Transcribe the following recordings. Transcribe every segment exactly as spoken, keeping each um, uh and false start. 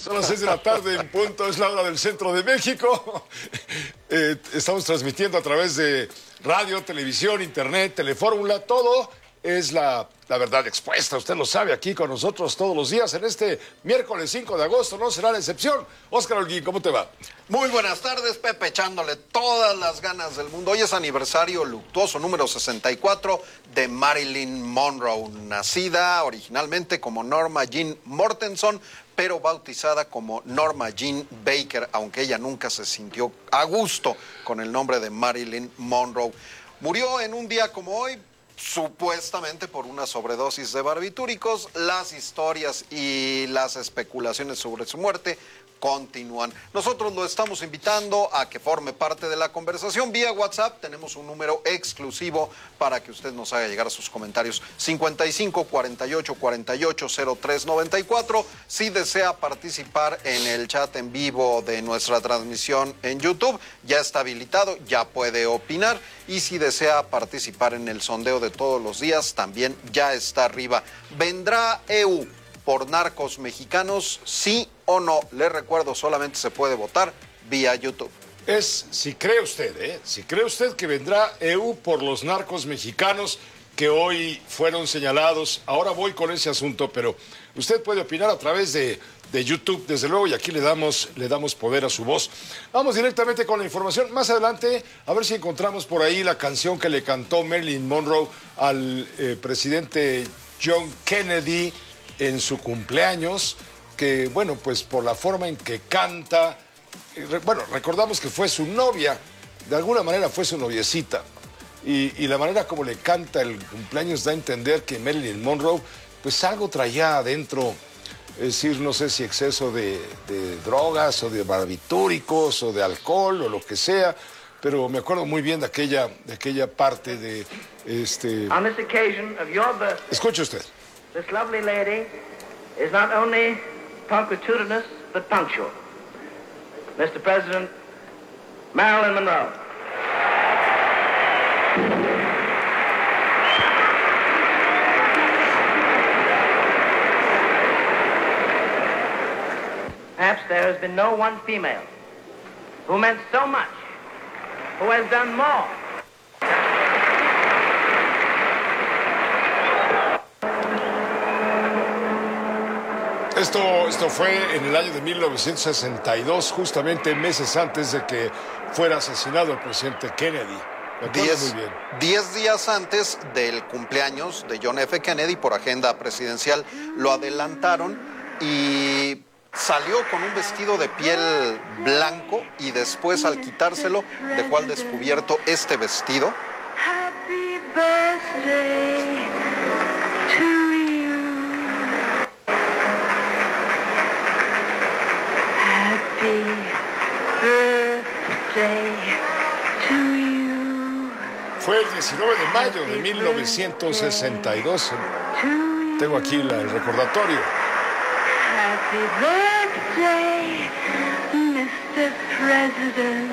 Son las seis de la tarde en punto, es la hora del centro de México. Eh, estamos transmitiendo a través de radio, televisión, internet, telefórmula, todo es la, la verdad expuesta. Usted lo sabe, aquí con nosotros todos los días en este miércoles cinco de agosto, no será la excepción. Óscar Holguín, ¿cómo te va? Muy buenas tardes, Pepe, echándole todas las ganas del mundo. Hoy es aniversario luctuoso número sesenta y cuatro de Marilyn Monroe, nacida originalmente como Norma Jean Mortenson, pero bautizada como Norma Jean Baker, aunque ella nunca se sintió a gusto con el nombre de Marilyn Monroe. Murió en un día como hoy, supuestamente por una sobredosis de barbitúricos. Las historias y las especulaciones sobre su muerte continúan. Nosotros lo estamos invitando a que forme parte de la conversación vía WhatsApp. Tenemos un número exclusivo para que usted nos haga llegar sus comentarios. cincuenta y cinco, cuarenta y ocho, cuarenta y ocho, cero tres noventa y cuatro. Si desea participar en el chat en vivo de nuestra transmisión en YouTube, ya está habilitado, ya puede opinar. Y si desea participar en el sondeo de todos los días, también ya está arriba. ¿Vendrá E U por narcos mexicanos, sí o no? Le recuerdo, solamente se puede votar vía YouTube. Es, si cree usted, ¿eh? Si cree usted que vendrá E U por los narcos mexicanos que hoy fueron señalados. Ahora voy con ese asunto, pero usted puede opinar a través de, de YouTube, desde luego, y aquí le damos, le damos poder a su voz. Vamos directamente con la información. Más adelante, a ver si encontramos por ahí la canción que le cantó Marilyn Monroe al eh, presidente John Kennedy en su cumpleaños, que, bueno, pues por la forma en que canta, eh, bueno, recordamos que fue su novia, de alguna manera fue su noviecita, y, y la manera como le canta el cumpleaños da a entender que Marilyn Monroe, pues algo traía adentro, es decir, no sé si exceso de, de drogas, o de barbitúricos, o de alcohol, o lo que sea, pero me acuerdo muy bien de aquella, de aquella parte de, este... On this occasion of your birthday, escuche usted. this lovely lady is not only punctilious, but punctual. Mister President, Marilyn Monroe. Perhaps there has been no one female who meant so much, who has done more. Esto, esto fue en el año de mil novecientos sesenta y dos, justamente meses antes de que fuera asesinado el presidente Kennedy. Me acuerdo Diez, muy bien. diez días antes del cumpleaños de John F. Kennedy, por agenda presidencial, lo adelantaron y salió con un vestido de piel blanco y después, al quitárselo, dejó al descubierto este vestido. Happy birthday to you. Happy birthday to you. Fue el diecinueve de mayo de mil novecientos sesenta y dos. Tengo aquí la, el recordatorio. Happy birthday, mister President.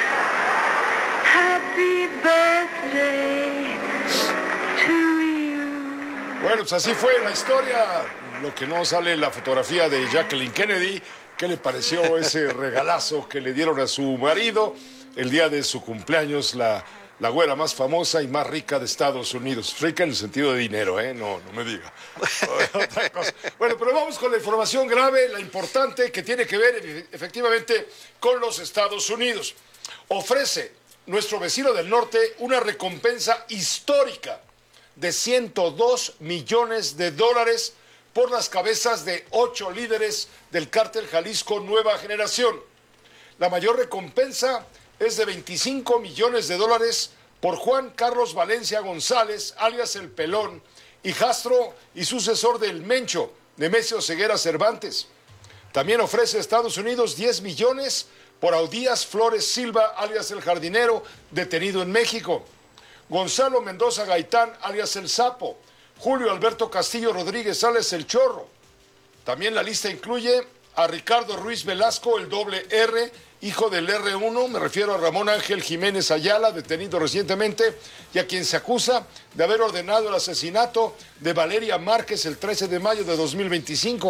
Happy birthday to you. Bueno, pues así fue la historia. Lo que no sale en la fotografía de Jacqueline Kennedy. ¿Qué le pareció ese regalazo que le dieron a su marido el día de su cumpleaños? La, la güera más famosa y más rica de Estados Unidos. Rica en el sentido de dinero, ¿eh? No, no me diga. Otra cosa. Bueno, pero vamos con la información grave, la importante, que tiene que ver efectivamente con los Estados Unidos. Ofrece nuestro vecino del norte una recompensa histórica de ciento dos millones de dólares por las cabezas de ocho líderes del cártel Jalisco Nueva Generación. La mayor recompensa es de veinticinco millones de dólares por Juan Carlos Valencia González, alias El Pelón, hijastro y sucesor del Mencho, Nemesio Ceguera Cervantes. También ofrece a Estados Unidos diez millones por Audías Flores Silva, alias El Jardinero, detenido en México. Gonzalo Mendoza Gaitán, alias El Sapo. Julio Alberto Castillo Rodríguez, alias El Chorro. También la lista incluye a Ricardo Ruiz Velasco, el doble R, hijo del erre uno, me refiero a Ramón Ángel Jiménez Ayala, detenido recientemente, y a quien se acusa de haber ordenado el asesinato de Valeria Márquez el trece de mayo de dos mil veinticinco.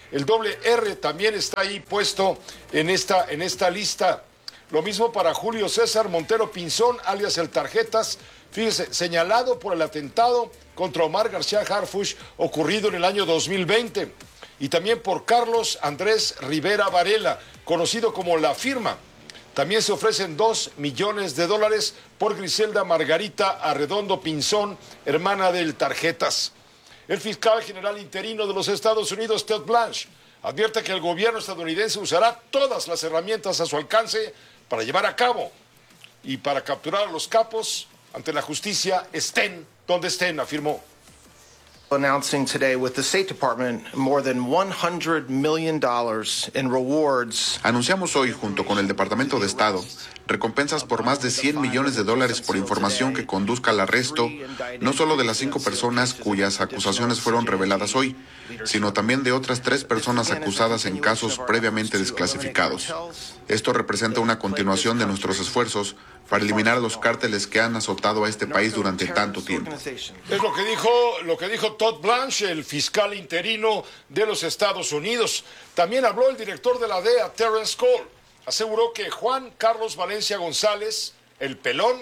El doble R también está ahí puesto en esta, en esta lista. Lo mismo para Julio César Montero Pinzón, alias el Tarjetas, fíjese, señalado por el atentado contra Omar García Harfuch ocurrido en el año dos mil veinte. Y también por Carlos Andrés Rivera Varela, conocido como La Firma. También se ofrecen dos millones de dólares por Griselda Margarita Arredondo Pinzón, hermana del Tarjetas. El fiscal general interino de los Estados Unidos, Ted Blanche, advierte que el gobierno estadounidense usará todas las herramientas a su alcance para llevar a cabo y para capturar a los capos ante la justicia, estén donde estén, afirmó. Announcing today with the State Department more than one hundred million dollars in rewards. Anunciamos hoy, junto con el Departamento de Estado, recompensas por más de cien millones de dólares por información que conduzca al arresto, no solo de las cinco personas cuyas acusaciones fueron reveladas hoy, sino también de otras tres personas acusadas en casos previamente desclasificados. Esto representa una continuación de nuestros esfuerzos para eliminar a los cárteles que han azotado a este país durante tanto tiempo. Es lo que dijo, lo que dijo Todd Blanche, el fiscal interino de los Estados Unidos. También habló el director de la D E A, Terrence Cole. Aseguró que Juan Carlos Valencia González, el Pelón,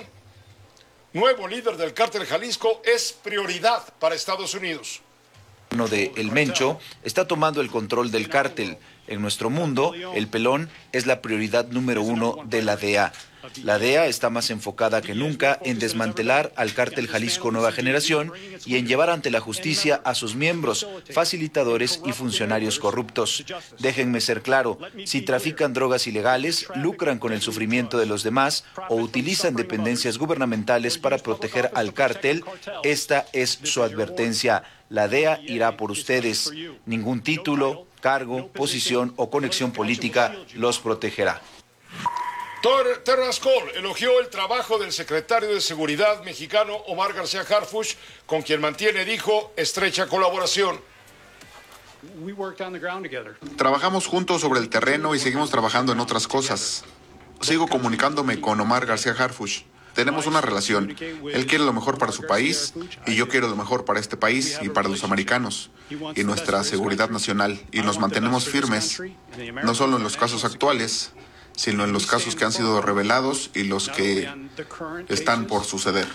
nuevo líder del cártel Jalisco, es prioridad para Estados Unidos. Uno de El Mencho está tomando el control del cártel. En nuestro mundo, el Pelón es la prioridad número uno de la D E A. La D E A está más enfocada que nunca en desmantelar al cártel Jalisco Nueva Generación y en llevar ante la justicia a sus miembros, facilitadores y funcionarios corruptos. Déjenme ser claro, si trafican drogas ilegales, lucran con el sufrimiento de los demás o utilizan dependencias gubernamentales para proteger al cártel, esta es su advertencia. La D E A irá por ustedes. Ningún título, cargo, posición o conexión política los protegerá. Terrence Cole elogió el trabajo del secretario de Seguridad mexicano Omar García Harfuch, con quien mantiene, dijo, estrecha colaboración. Trabajamos juntos sobre el terreno y seguimos trabajando en otras cosas. Sigo comunicándome con Omar García Harfuch. Tenemos una relación. Él quiere lo mejor para su país y yo quiero lo mejor para este país y para los americanos y nuestra seguridad nacional. Y nos mantenemos firmes, no solo en los casos actuales, sino en los casos que han sido revelados y los que están por suceder.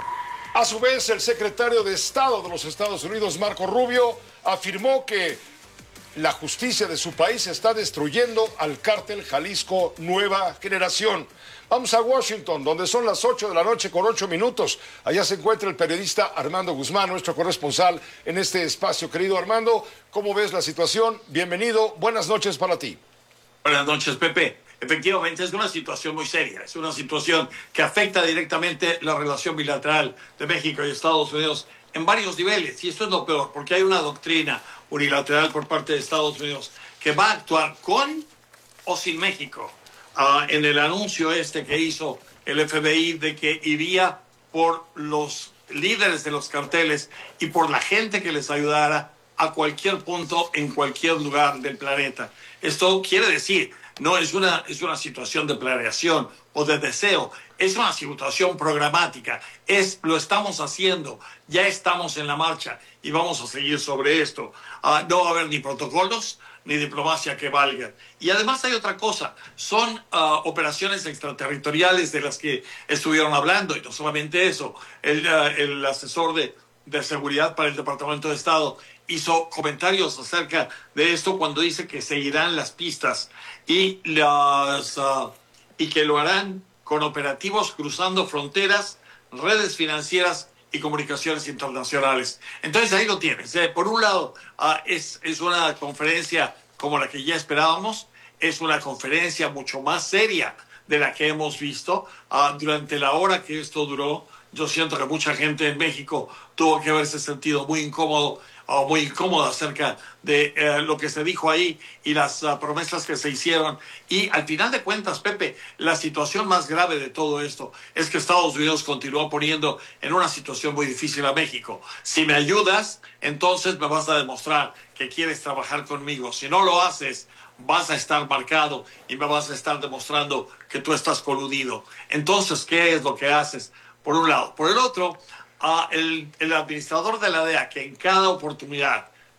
A su vez, el secretario de Estado de los Estados Unidos, Marco Rubio, afirmó que la justicia de su país está destruyendo al cártel Jalisco Nueva Generación. Vamos a Washington, donde son las ocho de la noche con ocho minutos. Allá se encuentra el periodista Armando Guzmán, nuestro corresponsal en este espacio. Querido Armando, ¿cómo ves la situación? Bienvenido, buenas noches para ti. Buenas noches, Pepe. Efectivamente, es una situación muy seria, es una situación que afecta directamente la relación bilateral de México y Estados Unidos en varios niveles, y esto es lo peor, porque hay una doctrina unilateral por parte de Estados Unidos que va a actuar con o sin México. Uh, en el anuncio este que hizo el F B I de que iría por los líderes de los carteles y por la gente que les ayudara a cualquier punto en cualquier lugar del planeta. Esto quiere decir, no es una, es una situación de planeación o de deseo, es una situación programática, es lo estamos haciendo, ya estamos en la marcha y vamos a seguir sobre esto. Uh, no va a haber ni protocolos ni diplomacia que valga. Y además hay otra cosa, son uh, operaciones extraterritoriales de las que estuvieron hablando, y no solamente eso, el, uh, el asesor de, de seguridad para el Departamento de Estado hizo comentarios acerca de esto cuando dice que seguirán las pistas y, las, uh, y que lo harán con operativos cruzando fronteras, redes financieras y comunicaciones internacionales. Entonces ahí lo tienes. ¿eh? Por un lado, uh, es, es una conferencia como la que ya esperábamos, es una conferencia mucho más seria de la que hemos visto. Uh, durante la hora que esto duró, yo siento que mucha gente en México tuvo que haberse sentido muy incómodo o muy incómoda acerca de eh, lo que se dijo ahí y las uh, promesas que se hicieron. Y al final de cuentas, Pepe, la situación más grave de todo esto es que Estados Unidos continúa poniendo en una situación muy difícil a México. Si me ayudas, entonces me vas a demostrar que quieres trabajar conmigo. Si no lo haces, vas a estar marcado y me vas a estar demostrando que tú estás coludido. Entonces, ¿qué es lo que haces? Por un lado. Por el otro, Uh, el, el administrador de la D E A, que en cada oportunidad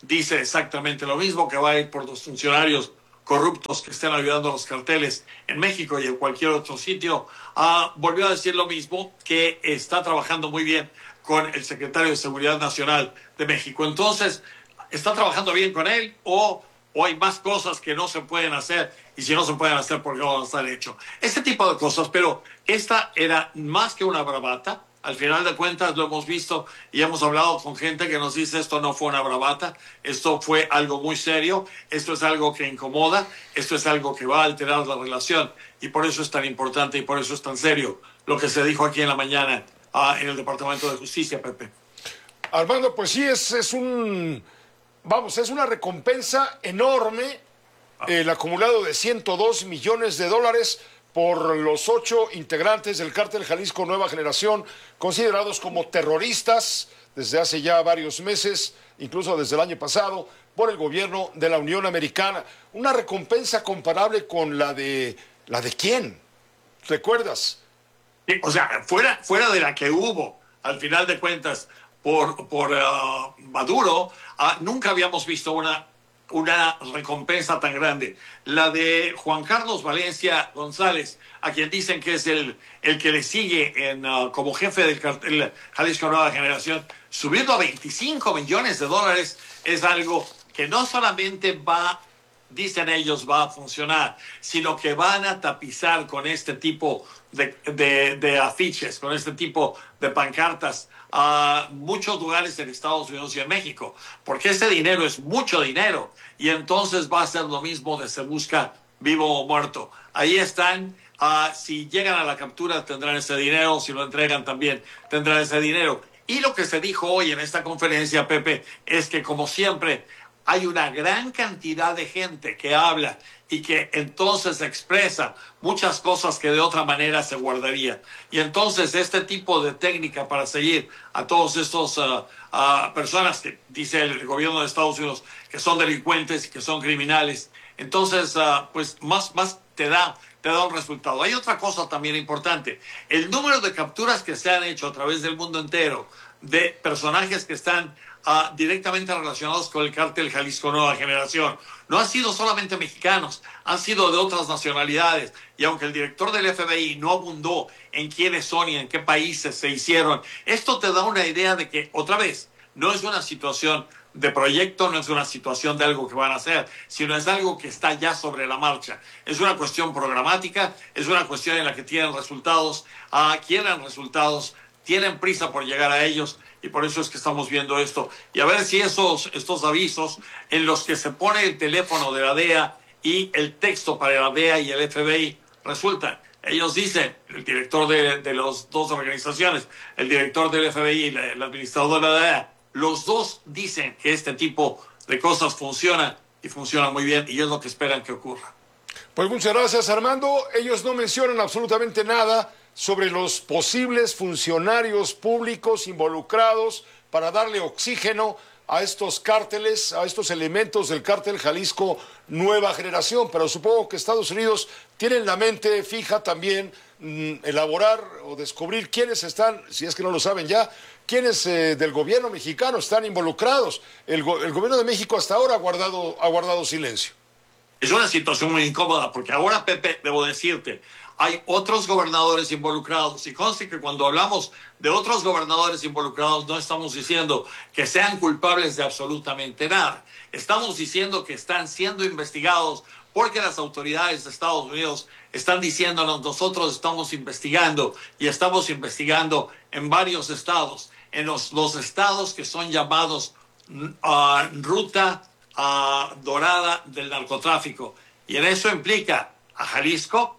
dice exactamente lo mismo, que va a ir por los funcionarios corruptos que estén ayudando a los carteles en México y en cualquier otro sitio. Uh, volvió a decir lo mismo, que está trabajando muy bien con el secretario de Seguridad Nacional de México. Entonces, ¿está trabajando bien con él o, o hay más cosas que no se pueden hacer? Y si no se pueden hacer, ¿por qué no van a estar hechos? Ese tipo de cosas, pero esta era más que una bravata. Al final de cuentas lo hemos visto y hemos hablado con gente que nos dice esto no fue una bravata, esto fue algo muy serio, esto es algo que incomoda, esto es algo que va a alterar la relación y por eso es tan importante y por eso es tan serio lo que se dijo aquí en la mañana uh, en el Departamento de Justicia, Pepe. Armando, pues sí, es, es un, vamos, es una recompensa enorme, el acumulado de ciento dos millones de dólares por los ocho integrantes del cártel Jalisco Nueva Generación, considerados como terroristas desde hace ya varios meses, incluso desde el año pasado, por el gobierno de la Unión Americana. Una recompensa comparable con la de, ¿la de quién? ¿Recuerdas? Sí, o sea, fuera, fuera de la que hubo, al final de cuentas, por, por uh, Maduro, uh, nunca habíamos visto una... una recompensa tan grande. La de Juan Carlos Valencia González, a quien dicen que es el, el que le sigue en, uh, como jefe del cartel Jalisco Nueva Generación, subiendo a veinticinco millones de dólares, es algo que no solamente va, dicen ellos, va a funcionar, sino que van a tapizar con este tipo de, de, de afiches, con este tipo de pancartas, a muchos lugares en Estados Unidos y en México, porque ese dinero es mucho dinero y entonces va a ser lo mismo de se busca vivo o muerto. Ahí están, uh, si llegan a la captura tendrán ese dinero, si lo entregan también tendrán ese dinero. Y lo que se dijo hoy en esta conferencia, Pepe, es que como siempre hay una gran cantidad de gente que habla y que entonces expresa muchas cosas que de otra manera se guardarían. Y entonces este tipo de técnica para seguir a todos estos uh, uh, personas que dice el gobierno de Estados Unidos que son delincuentes y que son criminales, entonces uh, pues más, más te da, te da un resultado. Hay otra cosa también importante. El número de capturas que se han hecho a través del mundo entero de personajes que están Uh, directamente relacionados con el cártel Jalisco Nueva Generación. No han sido solamente mexicanos, han sido de otras nacionalidades. Y aunque el director del F B I no abundó en quiénes son y en qué países se hicieron, esto te da una idea de que, otra vez, no es una situación de proyecto, no es una situación de algo que van a hacer, sino es algo que está ya sobre la marcha. Es una cuestión programática, es una cuestión en la que tienen resultados, uh, quieren resultados, tienen prisa por llegar a ellos. Y por eso es que estamos viendo esto. Y a ver si esos, estos avisos en los que se pone el teléfono de la D E A y el texto para la D E A y el F B I resultan. Ellos dicen, el director de, de las dos organizaciones, el director del F B I y el administrador de la D E A, los dos dicen que este tipo de cosas funcionan y funcionan muy bien y es lo que esperan que ocurra. Pues muchas gracias, Armando. Ellos no mencionan absolutamente nada sobre los posibles funcionarios públicos involucrados para darle oxígeno a estos cárteles, a estos elementos del cártel Jalisco Nueva Generación. Pero supongo que Estados Unidos tiene en la mente fija también mmm, elaborar o descubrir quiénes están, si es que no lo saben ya, quiénes eh, del gobierno mexicano están involucrados. El, go el gobierno de México hasta ahora ha guardado, ha guardado silencio. Es una situación muy incómoda porque ahora, Pepe, debo decirte, hay otros gobernadores involucrados y conste que cuando hablamos de otros gobernadores involucrados no estamos diciendo que sean culpables de absolutamente nada. Estamos diciendo que están siendo investigados porque las autoridades de Estados Unidos están diciéndonos nosotros estamos investigando y estamos investigando en varios estados, en los, los estados que son llamados uh, ruta uh, dorada del narcotráfico. Y en eso implica a Jalisco,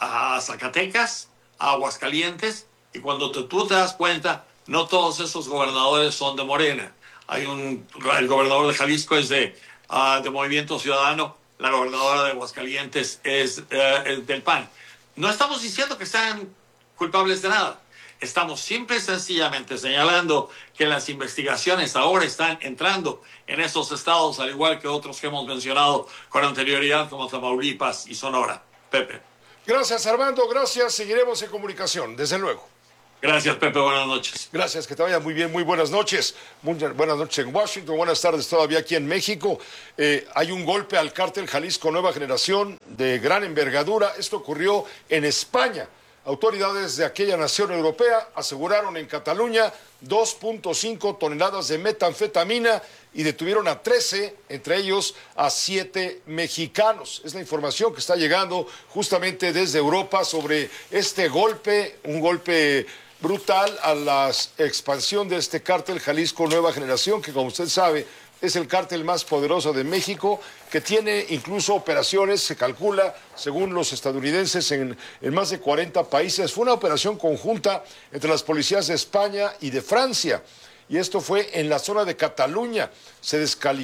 a Zacatecas, a Aguascalientes, y cuando te, tú te das cuenta, no todos esos gobernadores son de Morena. Hay un, el gobernador de Jalisco es de, uh, de Movimiento Ciudadano, la gobernadora de Aguascalientes es, uh, es del P A N. No estamos diciendo que sean culpables de nada. Estamos simple y sencillamente señalando que las investigaciones ahora están entrando en esos estados, al igual que otros que hemos mencionado con anterioridad, como Tamaulipas y Sonora. Pepe. Gracias, Armando, gracias. Seguiremos en comunicación, desde luego. Gracias, Pepe. Buenas noches. Gracias, que te vaya muy bien. Muy buenas noches. Muy buenas noches en Washington. Buenas tardes todavía aquí en México. Eh, hay un golpe al cártel Jalisco Nueva Generación de gran envergadura. Esto ocurrió en España. Autoridades de aquella nación europea aseguraron en Cataluña dos punto cinco toneladas de metanfetamina y detuvieron a trece, entre ellos a siete mexicanos. Es la información que está llegando justamente desde Europa sobre este golpe, un golpe brutal a la expansión de este cártel Jalisco Nueva Generación, que como usted sabe es el cártel más poderoso de México, que tiene incluso operaciones, se calcula, según los estadounidenses, en, en más de cuarenta países. Fue una operación conjunta entre las policías de España y de Francia, y esto fue en la zona de Cataluña. Se,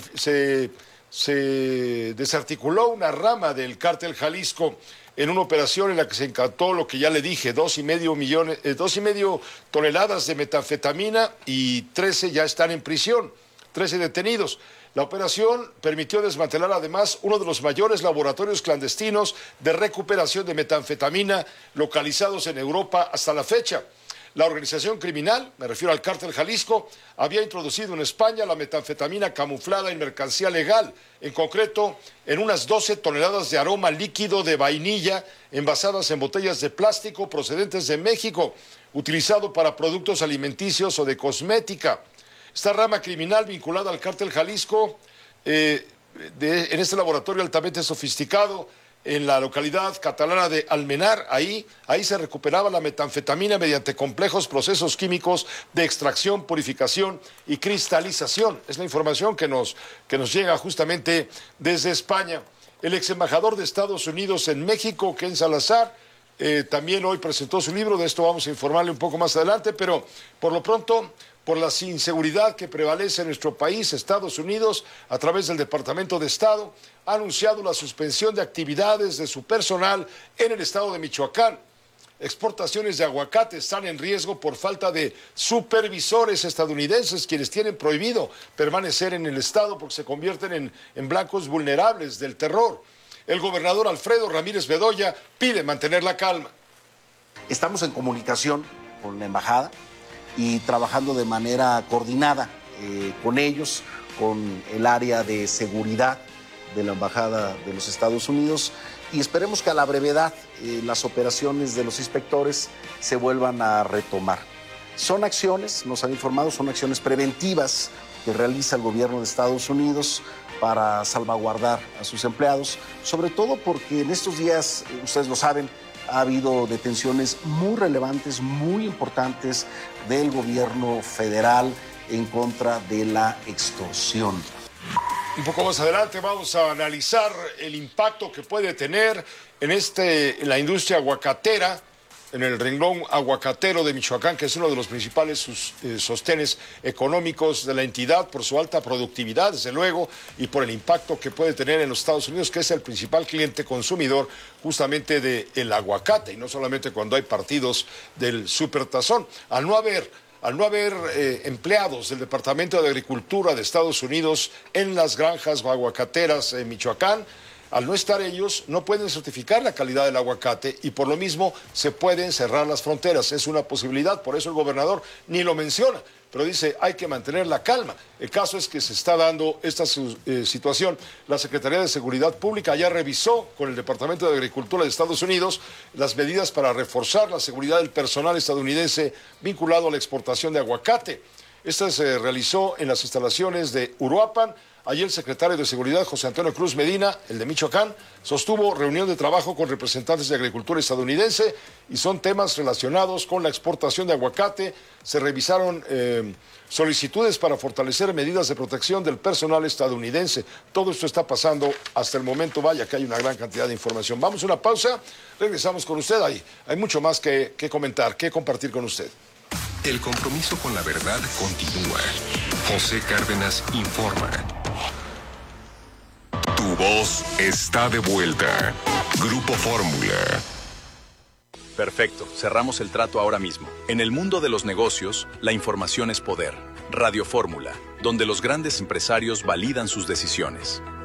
se, se desarticuló una rama del cártel Jalisco en una operación en la que se incautó lo que ya le dije, dos y medio millones, eh, dos y medio toneladas de metanfetamina, y trece ya están en prisión, trece detenidos. La operación permitió desmantelar además uno de los mayores laboratorios clandestinos de recuperación de metanfetamina localizados en Europa hasta la fecha. La organización criminal, me refiero al cártel Jalisco, había introducido en España la metanfetamina camuflada en mercancía legal, en concreto en unas doce toneladas de aroma líquido de vainilla envasadas en botellas de plástico procedentes de México, utilizado para productos alimenticios o de cosmética. Esta rama criminal vinculada al cártel Jalisco, eh, de, en este laboratorio altamente sofisticado, en la localidad catalana de Almenar, ahí, ahí se recuperaba la metanfetamina mediante complejos procesos químicos de extracción, purificación y cristalización. Es la información que nos, que nos llega justamente desde España. El ex embajador de Estados Unidos en México, Ken Salazar, eh, también hoy presentó su libro. De esto vamos a informarle un poco más adelante, pero por lo pronto, por la inseguridad que prevalece en nuestro país, Estados Unidos, a través del Departamento de Estado, ha anunciado la suspensión de actividades de su personal en el estado de Michoacán. Exportaciones de aguacate están en riesgo por falta de supervisores estadounidenses, quienes tienen prohibido permanecer en el estado porque se convierten en, en blancos vulnerables del terror. El gobernador Alfredo Ramírez Bedoya pide mantener la calma. Estamos en comunicación con la embajada y trabajando de manera coordinada eh, con ellos, con el área de seguridad de la Embajada de los Estados Unidos, y esperemos que a la brevedad eh, las operaciones de los inspectores se vuelvan a retomar. Son acciones, nos han informado, son acciones preventivas que realiza el gobierno de Estados Unidos para salvaguardar a sus empleados, sobre todo porque en estos días, ustedes lo saben, ha habido detenciones muy relevantes, muy importantes del gobierno federal en contra de la extorsión. Un poco más adelante vamos a analizar el impacto que puede tener en, este, en la industria aguacatera, en el renglón aguacatero de Michoacán, que es uno de los principales sus, eh, sostenes económicos de la entidad por su alta productividad, desde luego, y por el impacto que puede tener en los Estados Unidos, que es el principal cliente consumidor justamente del aguacate, y no solamente cuando hay partidos del Supertazón. Al no haber Al no haber eh, empleados del Departamento de Agricultura de Estados Unidos en las granjas aguacateras en Michoacán, al no estar ellos, no pueden certificar la calidad del aguacate y por lo mismo se pueden cerrar las fronteras. Es una posibilidad, por eso el gobernador ni lo menciona, pero dice hay que mantener la calma. El caso es que se está dando esta eh, situación. La Secretaría de Seguridad Pública ya revisó con el Departamento de Agricultura de Estados Unidos las medidas para reforzar la seguridad del personal estadounidense vinculado a la exportación de aguacate. Esta se realizó en las instalaciones de Uruapan. Allí el secretario de Seguridad, José Antonio Cruz Medina, el de Michoacán, sostuvo reunión de trabajo con representantes de agricultura estadounidense y son temas relacionados con la exportación de aguacate. Se revisaron eh, solicitudes para fortalecer medidas de protección del personal estadounidense. Todo esto está pasando hasta el momento. Vaya que hay una gran cantidad de información. Vamos a una pausa, regresamos con usted. Ahí hay mucho más que, que comentar, que compartir con usted. El compromiso con la verdad continúa. José Cárdenas informa. Tu voz está de vuelta. Grupo Fórmula. Perfecto, cerramos el trato ahora mismo. En el mundo de los negocios, la información es poder. Radio Fórmula, donde los grandes empresarios validan sus decisiones.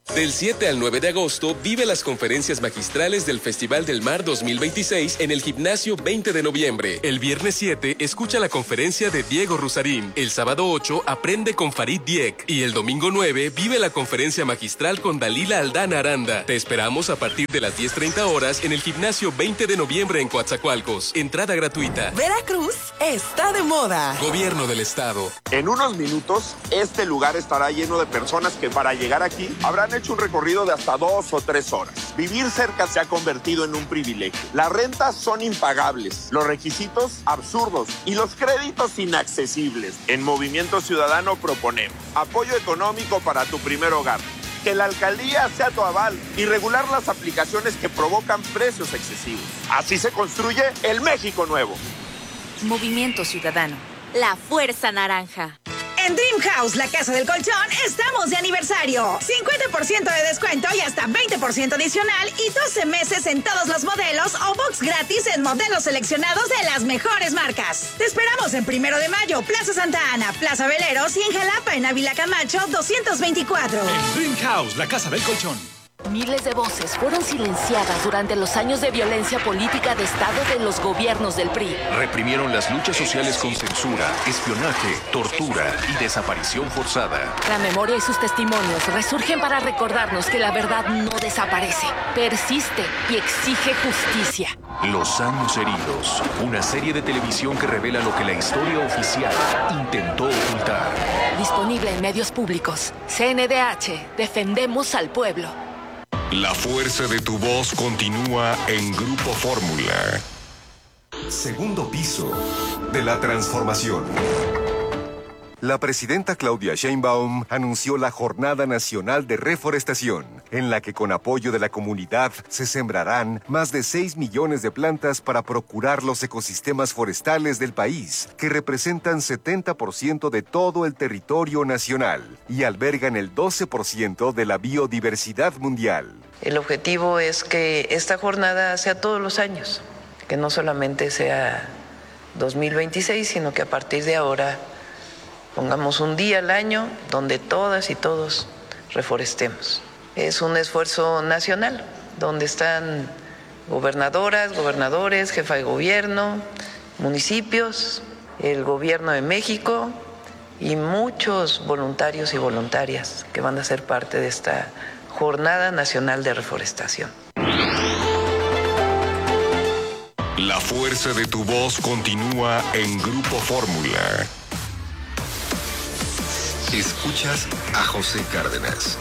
Del siete al nueve de agosto, vive las conferencias magistrales del Festival del Mar dos mil veintiséis en el Gimnasio veinte de noviembre. El viernes siete, escucha la conferencia de Diego Rusarín. El sábado ocho, aprende con Farid Diek. Y el domingo nueve, vive la conferencia magistral con Dalila Aldana Aranda. Te esperamos a partir de las diez treinta horas en el Gimnasio veinte de noviembre en Coatzacoalcos. Entrada gratuita. Veracruz está de moda. Gobierno del Estado. En unos minutos, este lugar estará lleno de personas que para llegar aquí habrán hecho un recorrido de hasta dos o tres horas. Vivir cerca se ha convertido en un privilegio. Las rentas son impagables, los requisitos absurdos y los créditos inaccesibles. En Movimiento Ciudadano proponemos apoyo económico para tu primer hogar, que la alcaldía sea tu aval y regular las aplicaciones que provocan precios excesivos. Así se construye el México nuevo. Movimiento Ciudadano, la fuerza naranja. En Dream House, la casa del colchón, estamos de aniversario. cincuenta por ciento de descuento y hasta veinte por ciento adicional y doce meses en todos los modelos o box gratis en modelos seleccionados de las mejores marcas. Te esperamos en Primero de Mayo, Plaza Santa Ana, Plaza Veleros y en Jalapa, en Ávila Camacho, doscientos veinticuatro. En Dream House, la casa del colchón. Miles de voces fueron silenciadas durante los años de violencia política de Estado de los gobiernos del P R I. Reprimieron las luchas sociales con censura, espionaje, tortura y desaparición forzada. La memoria y sus testimonios resurgen para recordarnos que la verdad no desaparece, persiste y exige justicia. Los años heridos, una serie de televisión que revela lo que la historia oficial intentó ocultar. Disponible en medios públicos. C N D H, defendemos al pueblo. La fuerza de tu voz continúa en Grupo Fórmula. Segundo piso de la transformación. La presidenta Claudia Sheinbaum anunció la Jornada Nacional de Reforestación, en la que con apoyo de la comunidad se sembrarán más de seis millones de plantas para procurar los ecosistemas forestales del país, que representan setenta por ciento de todo el territorio nacional y albergan el doce por ciento de la biodiversidad mundial. El objetivo es que esta jornada sea todos los años, que no solamente sea dos mil veintiséis, sino que a partir de ahora pongamos un día al año donde todas y todos reforestemos. Es un esfuerzo nacional, donde están gobernadoras, gobernadores, jefa de gobierno, municipios, el gobierno de México y muchos voluntarios y voluntarias que van a ser parte de esta Jornada Nacional de Reforestación. La fuerza de tu voz continúa en Grupo Fórmula. Escuchas a José Cárdenas.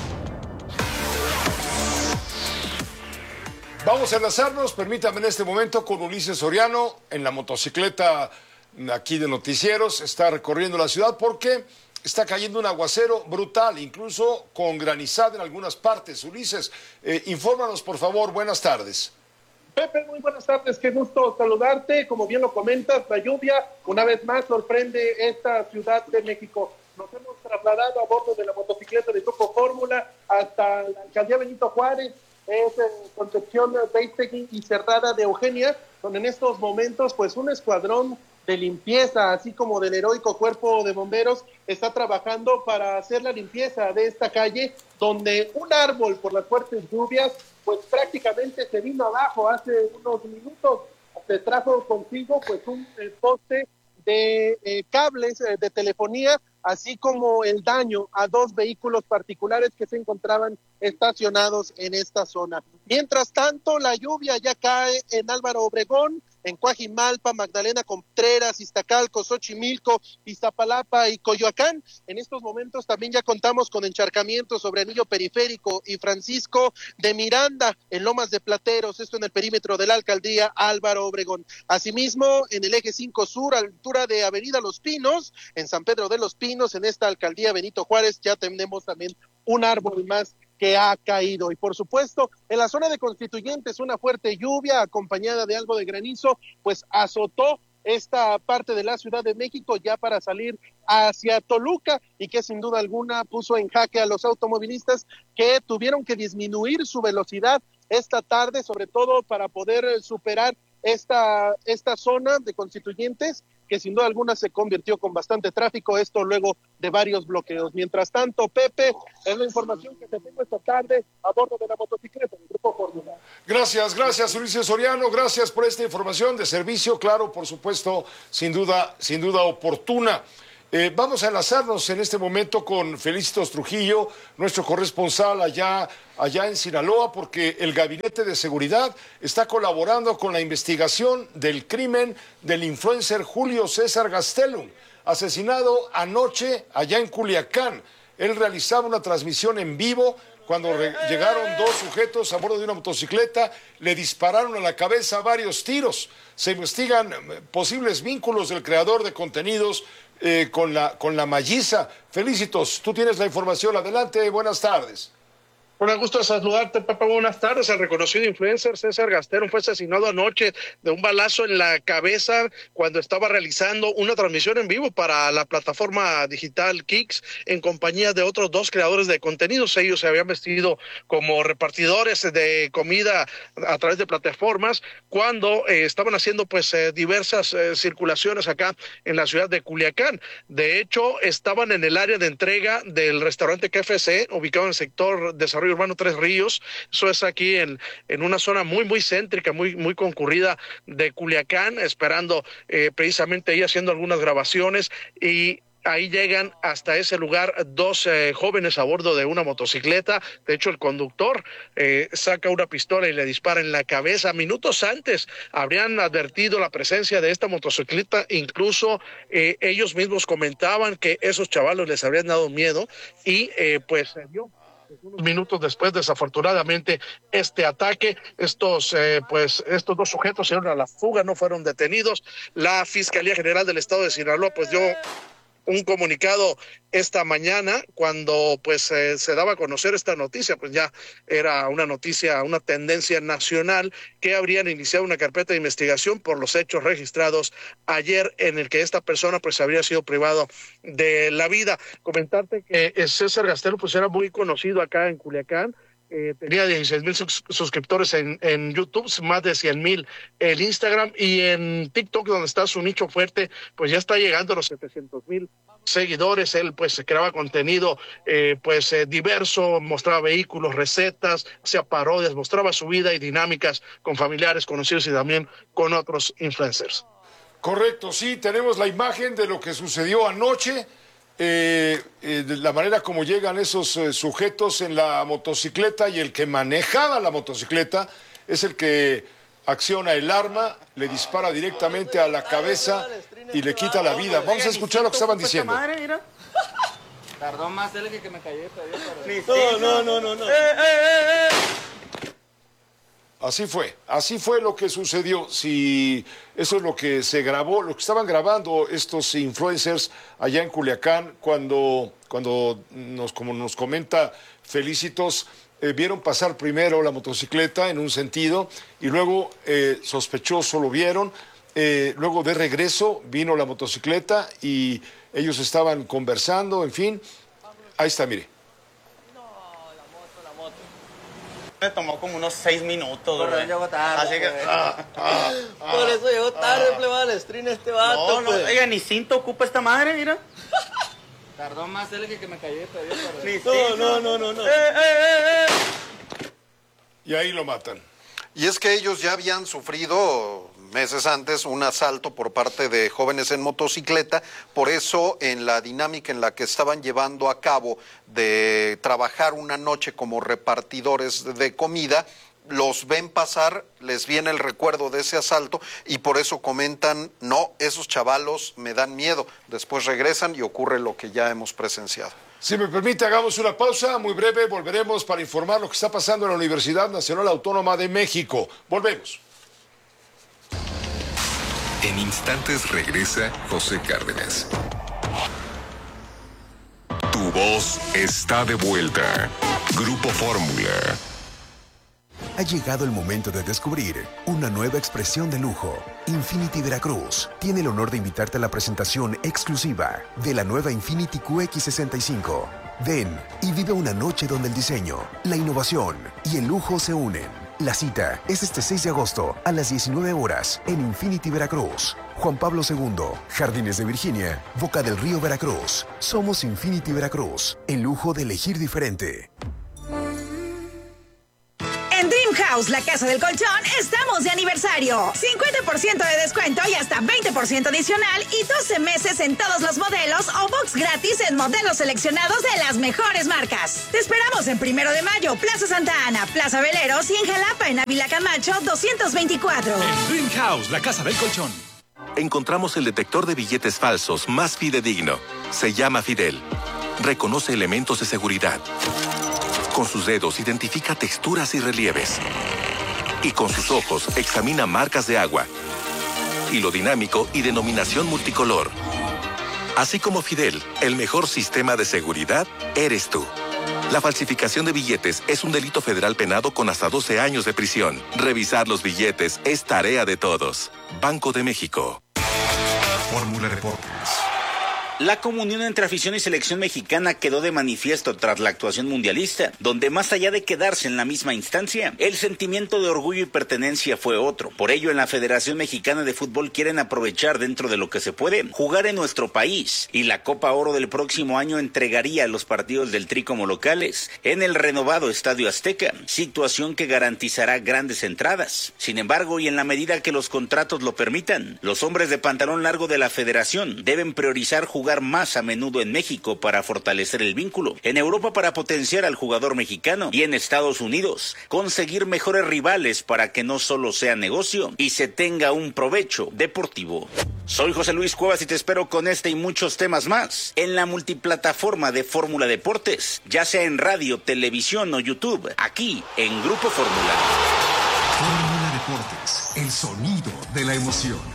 Vamos a enlazarnos, permítame en este momento, con Ulises Soriano en la motocicleta aquí de Noticieros. Está recorriendo la ciudad porque está cayendo un aguacero brutal, incluso con granizada en algunas partes. Ulises, eh, infórmanos por favor, buenas tardes. Pepe, muy buenas tardes, qué gusto saludarte. Como bien lo comentas, la lluvia una vez más sorprende esta Ciudad de México. Nos hemos trasladado a bordo de la motocicleta de Grupo Fórmula hasta la alcaldía Benito Juárez, es en Concepción Beistegui y Cerrada de Eugenia, donde en estos momentos pues un escuadrón de limpieza, así como del heroico cuerpo de bomberos, está trabajando para hacer la limpieza de esta calle, donde un árbol por las fuertes lluvias pues prácticamente se vino abajo hace unos minutos, se trajo consigo pues un eh, poste de eh, cables eh, de telefonía, así como el daño a dos vehículos particulares que se encontraban estacionados en esta zona. Mientras tanto, la lluvia ya cae en Álvaro Obregón, en Coajimalpa, Magdalena Contreras, Iztacalco, Xochimilco, Iztapalapa y Coyoacán. En estos momentos también ya contamos con encharcamientos sobre Anillo Periférico y Francisco de Miranda, en Lomas de Plateros, esto en el perímetro de la alcaldía Álvaro Obregón. Asimismo, en el eje cinco sur, a la altura de Avenida Los Pinos, en San Pedro de los Pinos, en esta alcaldía Benito Juárez, ya tenemos también un árbol más que ha caído. Y por supuesto, en la zona de Constituyentes, una fuerte lluvia acompañada de algo de granizo, pues azotó esta parte de la Ciudad de México ya para salir hacia Toluca, y que sin duda alguna puso en jaque a los automovilistas que tuvieron que disminuir su velocidad esta tarde, sobre todo para poder superar esta, esta zona de Constituyentes, que que sin duda alguna se convirtió con bastante tráfico, esto luego de varios bloqueos. Mientras tanto, Pepe, es la información que te tengo esta tarde a bordo de la motocicleta del Grupo Fórmula. Gracias, gracias Ulises Soriano, gracias por esta información de servicio, claro, por supuesto, sin duda, sin duda oportuna. Eh, vamos a enlazarnos en este momento con Felicitos Trujillo, nuestro corresponsal allá, allá en Sinaloa, porque el Gabinete de Seguridad está colaborando con la investigación del crimen del influencer Julio César Gastelum, asesinado anoche allá en Culiacán. Él realizaba una transmisión en vivo cuando llegaron dos sujetos a bordo de una motocicleta, le dispararon a la cabeza varios tiros. Se investigan posibles vínculos del creador de contenidos eh, con la, con la Malliza. Felicitos, tú tienes la información. Adelante, buenas tardes. Un gusto saludarte, Pepe. Buenas tardes. El reconocido influencer César Gastelum fue asesinado anoche de un balazo en la cabeza cuando estaba realizando una transmisión en vivo para la plataforma digital Kicks en compañía de otros dos creadores de contenidos. Ellos se habían vestido como repartidores de comida a través de plataformas cuando eh, estaban haciendo pues eh, diversas eh, circulaciones acá en la ciudad de Culiacán. De hecho, estaban en el área de entrega del restaurante K F C, ubicado en el sector Desarrollo Urbano Tres Ríos. Eso es aquí en, en una zona muy, muy céntrica, muy, muy concurrida de Culiacán, esperando eh, precisamente ahí haciendo algunas grabaciones, y ahí llegan hasta ese lugar dos eh, jóvenes a bordo de una motocicleta. De hecho, el conductor eh, saca una pistola y le dispara en la cabeza. Minutos antes habrían advertido la presencia de esta motocicleta. Incluso eh, ellos mismos comentaban que esos chavalos les habrían dado miedo y eh, pues se dio. Unos minutos después, desafortunadamente, este ataque, estos eh, pues estos dos sujetos se dieron a la fuga, no fueron detenidos. La Fiscalía General del Estado de Sinaloa pues dio un comunicado esta mañana cuando pues eh, se daba a conocer esta noticia. Pues ya era una noticia, una tendencia nacional, que habrían iniciado una carpeta de investigación por los hechos registrados ayer en el que esta persona pues habría sido privado de la vida. Comentarte que César Gastelum pues era muy conocido acá en Culiacán. Eh, tenía dieciséis mil sus, suscriptores en, en YouTube, más de cien mil en Instagram, y en TikTok, donde está su nicho fuerte, pues ya está llegando a los setecientos mil seguidores. Él pues creaba contenido eh, pues eh, diverso, mostraba vehículos, recetas, hacía parodias, mostraba su vida y dinámicas con familiares, conocidos y también con otros influencers. Correcto, sí, tenemos la imagen de lo que sucedió anoche. Eh, eh, de la manera como llegan esos eh, sujetos en la motocicleta, y el que manejaba la motocicleta es el que acciona el arma, le dispara directamente a la cabeza y le quita la vida. Vamos a escuchar lo que estaban diciendo. Tardó más él que me cayé. No, no, no, no, no. Eh, eh, eh. Así fue, así fue lo que sucedió. Si eso es lo que se grabó, lo que estaban grabando estos influencers allá en Culiacán, cuando, cuando nos, como nos comenta Felicitos, eh, vieron pasar primero la motocicleta en un sentido, y luego eh, sospechoso lo vieron, eh, luego de regreso vino la motocicleta y ellos estaban conversando, en fin. Ahí está, mire. Me tomó como unos seis minutos, Por güey. eso llegó tarde. Así que, pues. ah, ah, ah, Por eso llegó tarde, ah. plebada, al stream este vato. No, no, pues. oiga, ni cinto ocupa esta madre, mira. Tardó más él que me cayé todavía. Ni No, cinto. no, no, no, no. Eh, eh, eh, eh. Y ahí lo matan. Y es que ellos ya habían sufrido meses antes un asalto por parte de jóvenes en motocicleta. Por eso, en la dinámica en la que estaban llevando a cabo de trabajar una noche como repartidores de comida, los ven pasar, les viene el recuerdo de ese asalto, y por eso comentan: no, esos chavalos me dan miedo. Después regresan y ocurre lo que ya hemos presenciado. Si me permite, hagamos una pausa muy breve. Volveremos para informar lo que está pasando en la Universidad Nacional Autónoma de México. Volvemos. En instantes regresa José Cárdenas. Tu voz está de vuelta. Grupo Fórmula. Ha llegado el momento de descubrir una nueva expresión de lujo. Infiniti Veracruz tiene el honor de invitarte a la presentación exclusiva de la nueva Infiniti Q X sesenta y cinco. Ven y vive una noche donde el diseño, la innovación y el lujo se unen. La cita es este seis de agosto a las diecinueve horas en Infiniti Veracruz. Juan Pablo segundo, Jardines de Virginia, Boca del Río, Veracruz. Somos Infinity Veracruz, el lujo de elegir diferente. En Dream House, la casa del colchón, estamos de aniversario. cincuenta por ciento de descuento y hasta veinte por ciento adicional y doce meses en todos los modelos o box gratis en modelos seleccionados de las mejores marcas. Te esperamos en Primero de Mayo, Plaza Santa Ana, Plaza Veleros y en Jalapa, en Ávila Camacho doscientos veinticuatro. En Dream House, la casa del colchón. Encontramos el detector de billetes falsos más fidedigno. Se llama Fidel. Reconoce elementos de seguridad. Con sus dedos identifica texturas y relieves. Y con sus ojos examina marcas de agua. Hilo dinámico y denominación multicolor. Así como Fidel, el mejor sistema de seguridad eres tú. La falsificación de billetes es un delito federal penado con hasta doce años de prisión. Revisar los billetes es tarea de todos. Banco de México. Fórmula Deportes. La comunión entre afición y selección mexicana quedó de manifiesto tras la actuación mundialista, donde más allá de quedarse en la misma instancia, el sentimiento de orgullo y pertenencia fue otro. Por ello, en la Federación Mexicana de Fútbol quieren aprovechar dentro de lo que se puede, jugar en nuestro país, y la Copa Oro del próximo año entregaría los partidos del Tri como locales en el renovado Estadio Azteca, situación que garantizará grandes entradas. Sin embargo, y en la medida que los contratos lo permitan, los hombres de pantalón largo de la Federación deben priorizar jugar jugar más a menudo en México para fortalecer el vínculo, en Europa para potenciar al jugador mexicano y en Estados Unidos conseguir mejores rivales para que no solo sea negocio y se tenga un provecho deportivo. Soy José Luis Cuevas y te espero con este y muchos temas más en la multiplataforma de Fórmula Deportes, ya sea en radio, televisión o YouTube, aquí en Grupo Fórmula. Fórmula Deportes, el sonido de la emoción.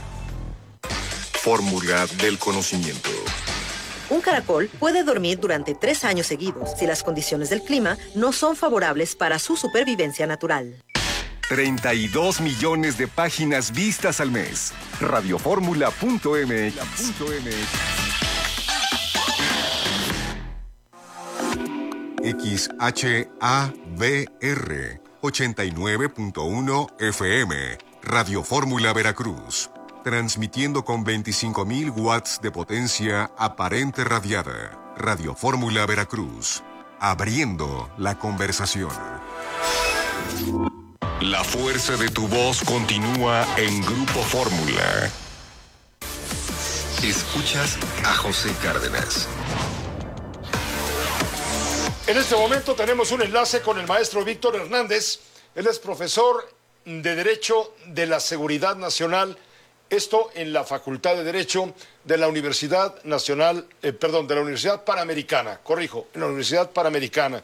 Fórmula del conocimiento. Un caracol puede dormir durante tres años seguidos si las condiciones del clima no son favorables para su supervivencia natural. treinta y dos millones de páginas vistas al mes. Radioformula punto m x. X H A V R ochenta y nueve punto uno F M. Radio Fórmula Veracruz. Transmitiendo con veinticinco mil watts de potencia aparente radiada. Radio Fórmula Veracruz. Abriendo la conversación. La fuerza de tu voz continúa en Grupo Fórmula. Escuchas a José Cárdenas. En este momento tenemos un enlace con el maestro Víctor Hernández. Él es profesor de Derecho de la Seguridad Nacional. Esto en la Facultad de Derecho de la Universidad Nacional, eh, perdón, de la Universidad Panamericana, corrijo, en la Universidad Panamericana.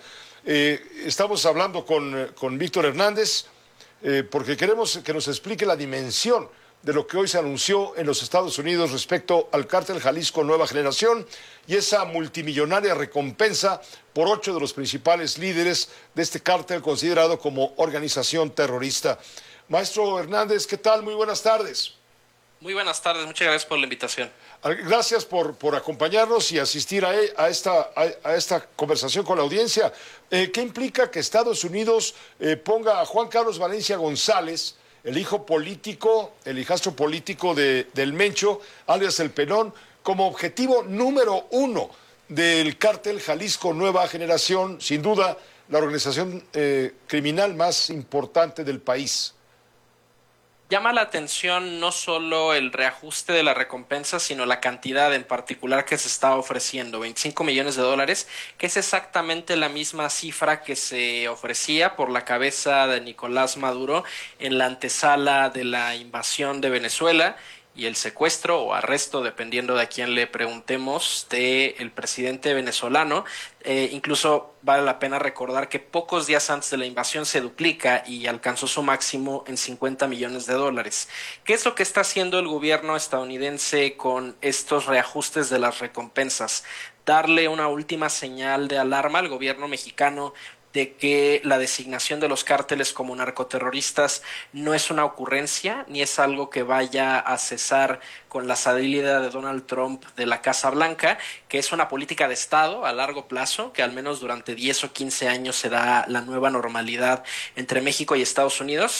Eh, estamos hablando con, con Víctor Hernández eh, porque queremos que nos explique la dimensión de lo que hoy se anunció en los Estados Unidos respecto al cártel Jalisco Nueva Generación y esa multimillonaria recompensa por ocho de los principales líderes de este cártel considerado como organización terrorista. Maestro Hernández, ¿qué tal? Muy buenas tardes. Muy buenas tardes, muchas gracias por la invitación. Gracias por, por acompañarnos y asistir a, a, esta, a, a esta conversación con la audiencia. Eh, ¿Qué implica que Estados Unidos eh, ponga a Juan Carlos Valencia González, el hijo político, el hijastro político de, del Mencho, alias El Pelón, como objetivo número uno del cártel Jalisco Nueva Generación, sin duda la organización eh, criminal más importante del país? Llama la atención no solo el reajuste de la recompensa, sino la cantidad en particular que se está ofreciendo, veinticinco millones de dólares, que es exactamente la misma cifra que se ofrecía por la cabeza de Nicolás Maduro en la antesala de la invasión de Venezuela y el secuestro o arresto, dependiendo de a quién le preguntemos, del presidente venezolano. Eh, incluso vale la pena recordar que pocos días antes de la invasión se duplica y alcanzó su máximo en cincuenta millones de dólares. ¿Qué es lo que está haciendo el gobierno estadounidense con estos reajustes de las recompensas? Darle una última señal de alarma al gobierno mexicano de que la designación de los cárteles como narcoterroristas no es una ocurrencia ni es algo que vaya a cesar con la salida de Donald Trump de la Casa Blanca, que es una política de Estado a largo plazo, que al menos durante diez o quince años será la nueva normalidad entre México y Estados Unidos.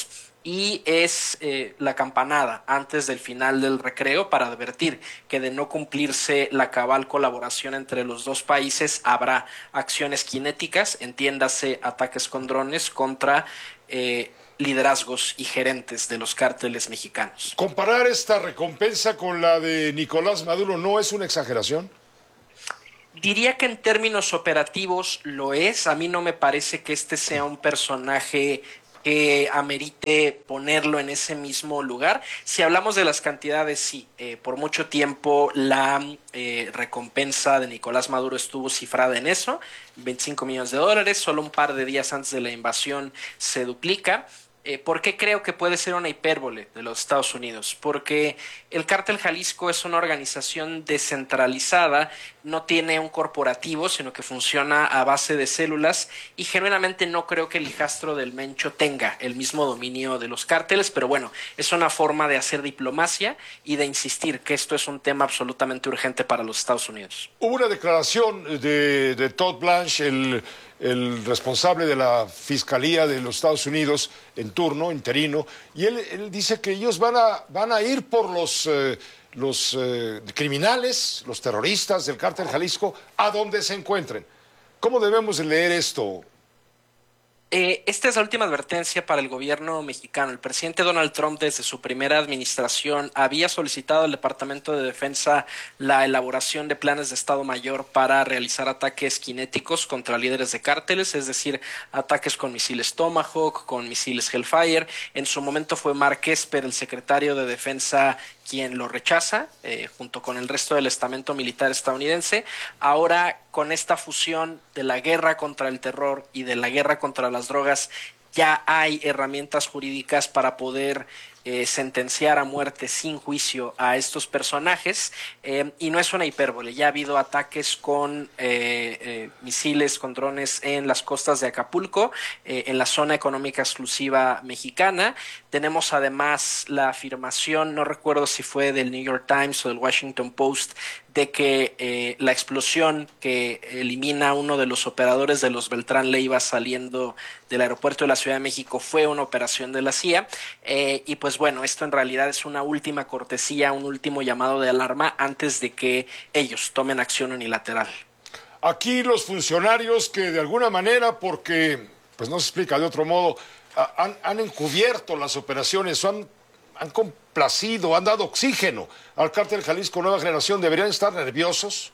y es eh, la campanada antes del final del recreo para advertir que de no cumplirse la cabal colaboración entre los dos países habrá acciones cinéticas, entiéndase ataques con drones contra eh, liderazgos y gerentes de los cárteles mexicanos. ¿Comparar esta recompensa con la de Nicolás Maduro no es una exageración? Diría que en términos operativos lo es. A mí no me parece que este sea un personaje que amerite ponerlo en ese mismo lugar. Si hablamos de las cantidades, sí. Eh, por mucho tiempo la eh, recompensa de Nicolás Maduro estuvo cifrada en eso, veinticinco millones de dólares. Solo un par de días antes de la invasión se duplica. Eh, ¿Por qué creo que puede ser una hipérbole de los Estados Unidos? Porque el Cártel Jalisco es una organización descentralizada, no tiene un corporativo, sino que funciona a base de células, y genuinamente no creo que el hijastro del Mencho tenga el mismo dominio de los cárteles, pero bueno, es una forma de hacer diplomacia y de insistir que esto es un tema absolutamente urgente para los Estados Unidos. Hubo una declaración de, de Todd Blanche, el, el responsable de la Fiscalía de los Estados Unidos en turno, interino, y él, él dice que ellos van a, van a ir por los, eh, los eh, criminales, los terroristas del Cártel Jalisco, a donde se encuentren. ¿Cómo debemos leer esto? Eh, esta es la última advertencia para el gobierno mexicano. El presidente Donald Trump, desde su primera administración, había solicitado al Departamento de Defensa la elaboración de planes de Estado Mayor para realizar ataques cinéticos contra líderes de cárteles, es decir, ataques con misiles Tomahawk, con misiles Hellfire. En su momento fue Mark Esper, el secretario de Defensa, quien lo rechaza, eh, junto con el resto del estamento militar estadounidense. Ahora, con esta fusión de la guerra contra el terror y de la guerra contra las drogas, ya hay herramientas jurídicas para poder eh, sentenciar a muerte sin juicio a estos personajes, eh, y no es una hipérbole. Ya ha habido ataques con eh, eh, misiles, con drones en las costas de Acapulco, eh, en la zona económica exclusiva mexicana. Tenemos además la afirmación, no recuerdo si fue del New York Times o del Washington Post, de que eh, la explosión que elimina a uno de los operadores de los Beltrán Leiva saliendo del aeropuerto de la Ciudad de México fue una operación de la C I A, eh, y pues bueno, esto en realidad es una última cortesía, un último llamado de alarma antes de que ellos tomen acción unilateral. Aquí los funcionarios que de alguna manera, porque pues no se explica de otro modo, han, han encubierto las operaciones, han, han complacido, han dado oxígeno al Cártel Jalisco Nueva Generación, ¿deberían estar nerviosos?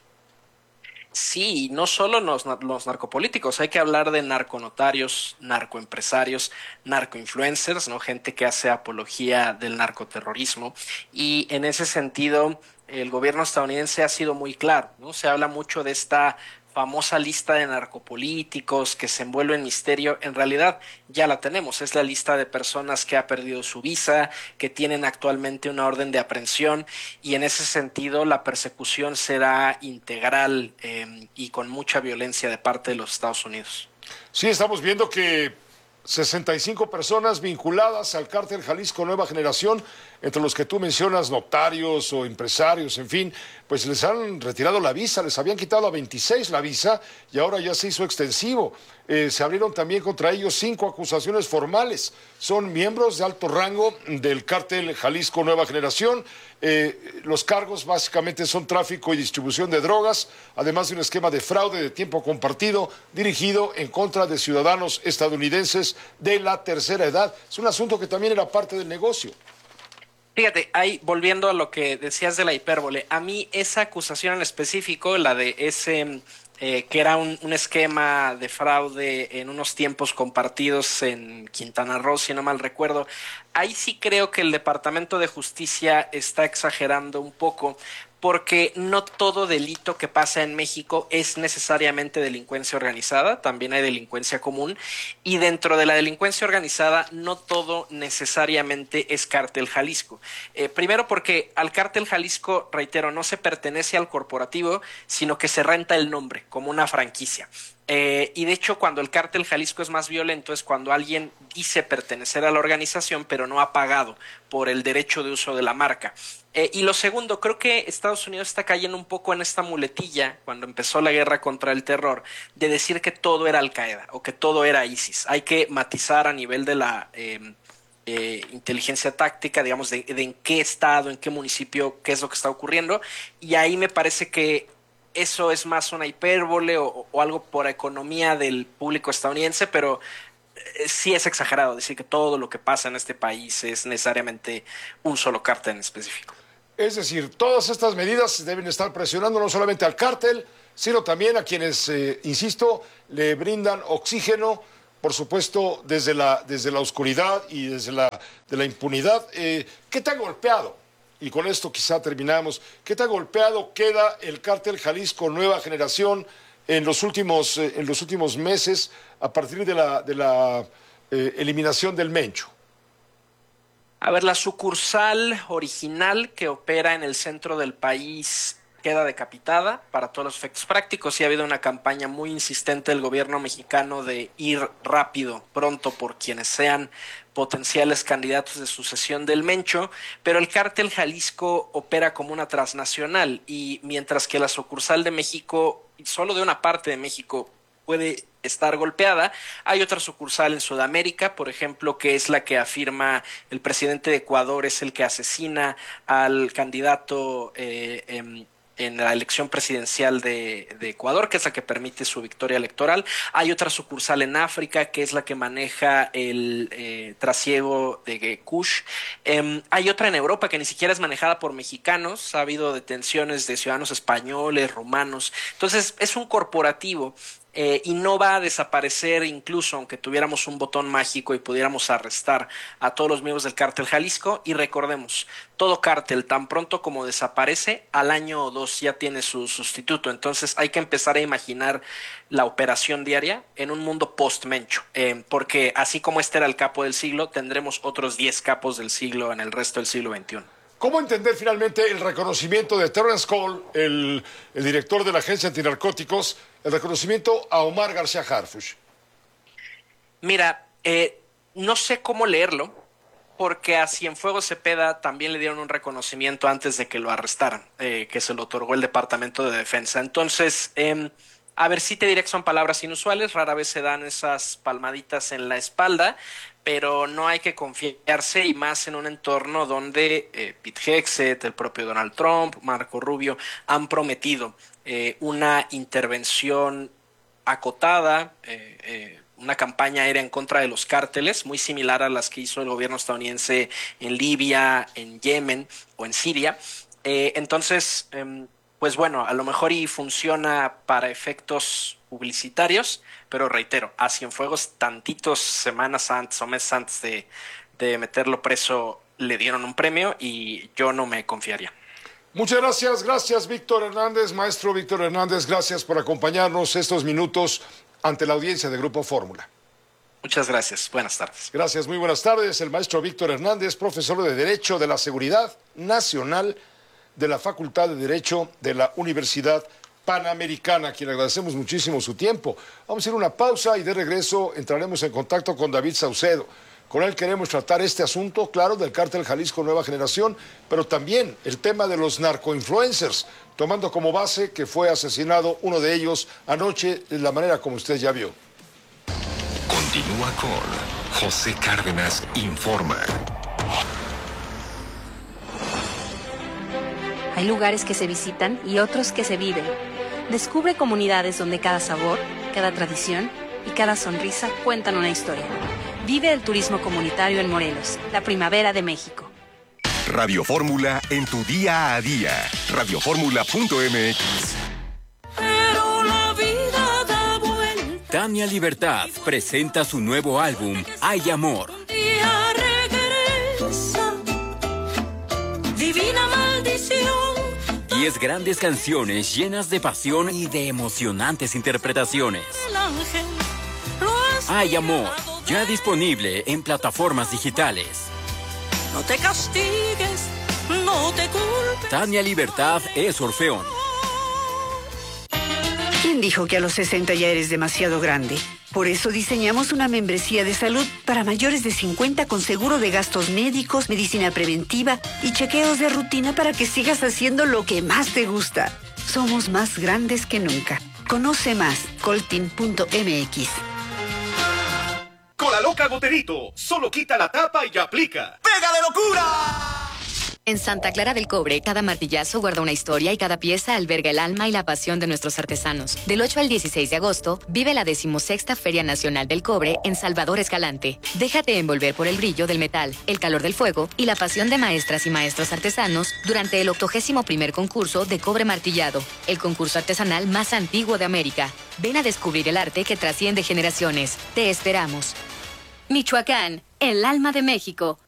Sí, no solo los, los narcopolíticos, hay que hablar de narconotarios, narcoempresarios, narcoinfluencers, ¿no? Gente que hace apología del narcoterrorismo, y en ese sentido el gobierno estadounidense ha sido muy claro, ¿no? Se habla mucho de esta famosa lista de narcopolíticos que se envuelve en misterio. En realidad ya la tenemos, es la lista de personas que ha perdido su visa, que tienen actualmente una orden de aprehensión, y en ese sentido la persecución será integral eh, y con mucha violencia de parte de los Estados Unidos. Sí, estamos viendo que sesenta y cinco personas vinculadas al Cártel Jalisco Nueva Generación, entre los que tú mencionas, notarios o empresarios, en fin, pues les han retirado la visa, les habían quitado a veintiséis la visa y ahora ya se hizo extensivo. Eh, se abrieron también contra ellos cinco acusaciones formales. Son miembros de alto rango del Cártel Jalisco Nueva Generación. Eh, los cargos básicamente son tráfico y distribución de drogas, además de un esquema de fraude de tiempo compartido dirigido en contra de ciudadanos estadounidenses de la tercera edad. Es un asunto que también era parte del negocio. Fíjate, ahí volviendo a lo que decías de la hipérbole, a mí esa acusación en específico, la de ese eh, que era un, un esquema de fraude en unos tiempos compartidos en Quintana Roo, si no mal recuerdo, ahí sí creo que el Departamento de Justicia está exagerando un poco, porque no todo delito que pasa en México es necesariamente delincuencia organizada, también hay delincuencia común, y dentro de la delincuencia organizada no todo necesariamente es Cártel Jalisco. Eh, primero porque al Cártel Jalisco, reitero, no se pertenece al corporativo, sino que se renta el nombre como una franquicia. Eh, y de hecho, cuando el Cártel Jalisco es más violento es cuando alguien dice pertenecer a la organización pero no ha pagado por el derecho de uso de la marca. Eh, y lo segundo, creo que Estados Unidos está cayendo un poco en esta muletilla cuando empezó la guerra contra el terror de decir que todo era Al Qaeda o que todo era ISIS. Hay que matizar a nivel de la... Eh, eh, inteligencia táctica, digamos, de, de en qué estado, en qué municipio, qué es lo que está ocurriendo. Y ahí me parece que eso es más una hipérbole o, o algo por economía del público estadounidense, pero eh, sí es exagerado decir que todo lo que pasa en este país es necesariamente un solo cártel en específico. Es decir, todas estas medidas deben estar presionando no solamente al cártel, sino también a quienes, eh, insisto, le brindan oxígeno, por supuesto, desde la, desde la oscuridad y desde la, de la impunidad. Eh, ¿Qué tan golpeado? Y con esto quizá terminamos. ¿Qué tan golpeado queda el cártel Jalisco Nueva Generación en los últimos, eh, en los últimos meses a partir de la, de la eh, eliminación del Mencho? A ver, la sucursal original que opera en el centro del país queda decapitada para todos los efectos prácticos y ha habido una campaña muy insistente del gobierno mexicano de ir rápido, pronto, por quienes sean potenciales candidatos de sucesión del Mencho, pero el cártel Jalisco opera como una transnacional y mientras que la sucursal de México, solo de una parte de México, puede estar golpeada, hay otra sucursal en Sudamérica, por ejemplo, que es la que afirma el presidente de Ecuador es el que asesina al candidato eh, eh, en la elección presidencial de, de Ecuador, que es la que permite su victoria electoral. Hay otra sucursal en África, que es la que maneja el eh, trasiego de Kush. Eh, hay otra en Europa que ni siquiera es manejada por mexicanos. Ha habido detenciones de ciudadanos españoles, rumanos. Entonces, es un corporativo. Eh, y no va a desaparecer incluso aunque tuviéramos un botón mágico y pudiéramos arrestar a todos los miembros del cártel Jalisco. Y recordemos, todo cártel tan pronto como desaparece, al año o dos ya tiene su sustituto. Entonces hay que empezar a imaginar la operación diaria en un mundo post-Mencho, eh, porque así como este era el capo del siglo, tendremos otros diez capos del siglo en el resto del siglo veintiuno. ¿Cómo entender finalmente el reconocimiento de Terrence Cole, el, el director de la Agencia Antinarcóticos, el reconocimiento a Omar García Harfuch? Mira, eh, no sé cómo leerlo, porque a Cienfuegos Cepeda también le dieron un reconocimiento antes de que lo arrestaran, eh, que se lo otorgó el Departamento de Defensa. Entonces, eh, a ver, sí te diré que son palabras inusuales, rara vez se dan esas palmaditas en la espalda, pero no hay que confiarse y más en un entorno donde eh, Pete Hegseth, el propio Donald Trump, Marco Rubio han prometido eh, una intervención acotada, eh, eh, una campaña aérea en contra de los cárteles, muy similar a las que hizo el gobierno estadounidense en Libia, en Yemen o en Siria. Eh, entonces, eh, pues bueno, a lo mejor y funciona para efectos publicitarios, pero reitero, a Cienfuegos tantitos semanas antes o meses antes de, de meterlo preso le dieron un premio y yo no me confiaría. Muchas gracias, gracias Víctor Hernández, maestro Víctor Hernández, gracias por acompañarnos estos minutos ante la audiencia de Grupo Fórmula. Muchas gracias, buenas tardes. Gracias, muy buenas tardes. El maestro Víctor Hernández, profesor de Derecho de la Seguridad Nacional de la Facultad de Derecho de la Universidad Panamericana, a quien agradecemos muchísimo su tiempo. Vamos a ir a una pausa y de regreso entraremos en contacto con David Saucedo. Con él queremos tratar este asunto, claro, del cártel Jalisco Nueva Generación, pero también el tema de los narcoinfluencers, tomando como base que fue asesinado uno de ellos anoche de la manera como usted ya vio. Continúa con José Cárdenas Informa. Hay lugares que se visitan y otros que se viven. Descubre comunidades donde cada sabor, cada tradición y cada sonrisa cuentan una historia. Vive el turismo comunitario en Morelos, la primavera de México. Radio Fórmula en tu día a día. radio fórmula punto m x. Pero la vida da vuelta. Tania Libertad presenta su nuevo álbum, Hay Amor. Un día regresa, divina maldición. Diez grandes canciones llenas de pasión y de emocionantes interpretaciones. El ángel Hay Amor, ya disponible en plataformas digitales. No te castigues, no te culpes. Tania Libertad es Orfeón. ¿Quién dijo que a los sesenta ya eres demasiado grande? Por eso diseñamos una membresía de salud para mayores de cincuenta con seguro de gastos médicos, medicina preventiva y chequeos de rutina para que sigas haciendo lo que más te gusta. Somos más grandes que nunca. Conoce más, coltin punto m x. Con la La Loca Goterito. Solo quita la tapa y aplica. ¡Pega de locura! En Santa Clara del Cobre, cada martillazo guarda una historia y cada pieza alberga el alma y la pasión de nuestros artesanos. Del ocho al dieciséis de agosto, vive la decimosexta Feria Nacional del Cobre en Salvador Escalante. Déjate envolver por el brillo del metal, el calor del fuego y la pasión de maestras y maestros artesanos durante el octogésimo primer concurso de cobre martillado, el concurso artesanal más antiguo de América. Ven a descubrir el arte que trasciende generaciones. Te esperamos. Michoacán, el alma de México.